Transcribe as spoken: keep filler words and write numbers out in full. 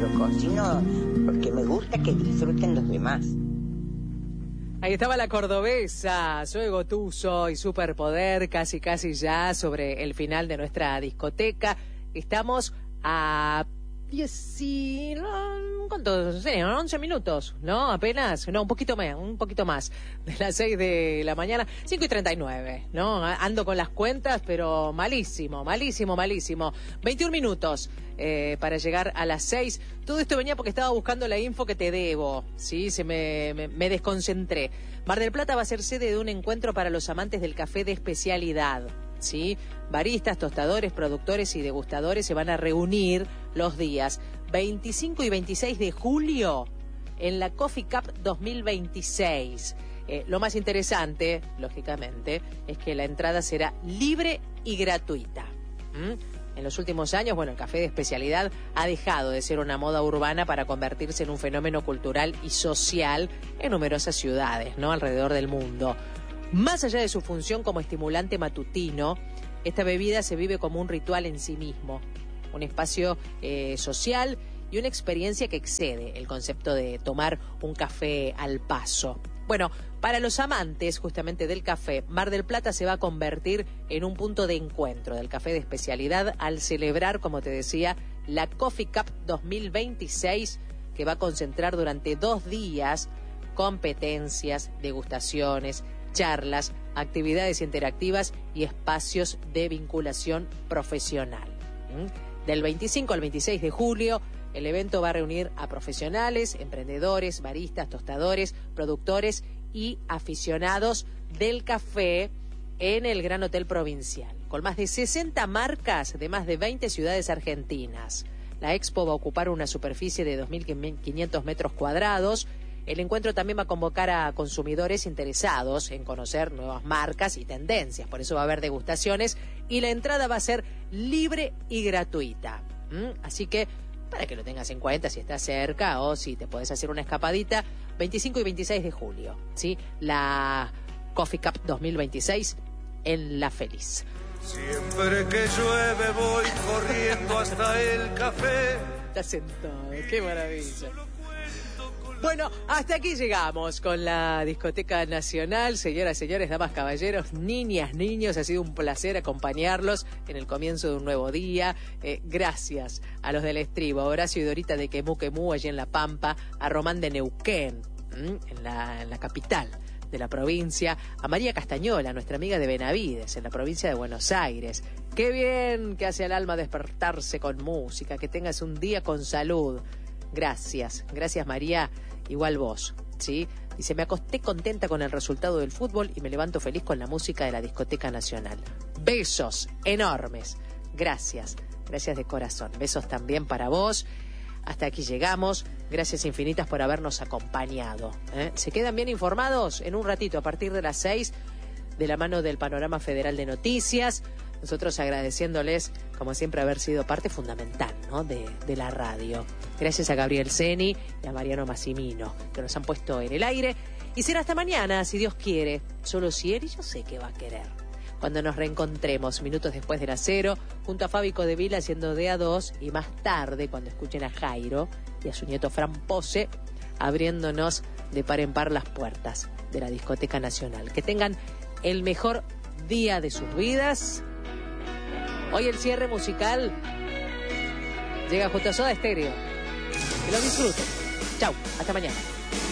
Yo cocino porque me gusta que disfruten los demás. Ahí estaba la cordobesa, Zoe Gotuso y Superpoder, casi casi ya sobre el final de nuestra discoteca. Estamos a diez y... ¿Cuántos? Sí, once minutos, ¿no? Apenas, no, un poquito más, un poquito más, de las seis de la mañana, cinco y treinta y nueve, ¿no? Ando con las cuentas, pero malísimo, malísimo, malísimo. veintiún minutos eh, para llegar a las seis. Todo esto venía porque estaba buscando la info que te debo, ¿sí? Se me, me, me desconcentré. Mar del Plata va a ser sede de un encuentro para los amantes del café de especialidad, ¿sí? Baristas, tostadores, productores y degustadores se van a reunir los días veinticinco y veintiséis de julio en la Coffee Cup dos mil veintiséis. Eh, lo más interesante, lógicamente, es que la entrada será libre y gratuita. ¿Mm? En los últimos años, bueno, el café de especialidad ha dejado de ser una moda urbana para convertirse en un fenómeno cultural y social en numerosas ciudades, ¿no? Alrededor del mundo. Más allá de su función como estimulante matutino, esta bebida se vive como un ritual en sí mismo, un espacio eh, social y una experiencia que excede el concepto de tomar un café al paso. Bueno, para los amantes justamente del café, Mar del Plata se va a convertir en un punto de encuentro del café de especialidad al celebrar, como te decía, la Coffee Cup dos mil veintiséis, que va a concentrar durante dos días competencias, degustaciones, charlas, actividades interactivas y espacios de vinculación profesional. ¿Mm? Del veinticinco al veintiséis de julio, el evento va a reunir a profesionales, emprendedores, baristas, tostadores, productores y aficionados del café en el Gran Hotel Provincial, con más de sesenta marcas de más de veinte ciudades argentinas. La expo va a ocupar una superficie de dos mil quinientos metros cuadrados. El encuentro también va a convocar a consumidores interesados en conocer nuevas marcas y tendencias. Por eso va a haber degustaciones y la entrada va a ser libre y gratuita. ¿Mm? Así que, para que lo tengas en cuenta si estás cerca o si te podés hacer una escapadita, veinticinco y veintiséis de julio, ¿sí? La Coffee Cup dos mil veintiséis en La Feliz. Siempre que llueve voy corriendo hasta el café. Está sentado, qué maravilla. Bueno, hasta aquí llegamos con la Discoteca Nacional. Señoras, señores, damas, caballeros, niñas, niños, ha sido un placer acompañarlos en el comienzo de un nuevo día. Eh, gracias a los del Estribo, a Horacio y Dorita de Quemú Quemú, allí en La Pampa, a Román de Neuquén, en la, en la capital de la provincia, a María Castañola, nuestra amiga de Benavides, en la provincia de Buenos Aires. Qué bien que hace al alma despertarse con música, que tengas un día con salud. Gracias, gracias María, igual vos, ¿sí? Dice, me acosté contenta con el resultado del fútbol y me levanto feliz con la música de la Discoteca Nacional. Besos enormes, gracias, gracias de corazón. Besos también para vos. Hasta aquí llegamos, gracias infinitas por habernos acompañado, ¿eh? Se quedan bien informados en un ratito, a partir de las seis, de la mano del Panorama Federal de Noticias. Nosotros agradeciéndoles, como siempre, haber sido parte fundamental, ¿no? de, de la radio. Gracias a Gabriel Seni y a Mariano Massimino, que nos han puesto en el aire. Y será hasta mañana, si Dios quiere. Solo si él, y yo sé que va a querer. Cuando nos reencontremos, minutos después de las cero, junto a Fábico de Vila haciendo de a dos, y más tarde, cuando escuchen a Jairo y a su nieto Fran Pose, abriéndonos de par en par las puertas de la Discoteca Nacional. Que tengan el mejor día de sus vidas. Hoy el cierre musical llega junto a Soda Stereo. Que lo disfruten. Chau, hasta mañana.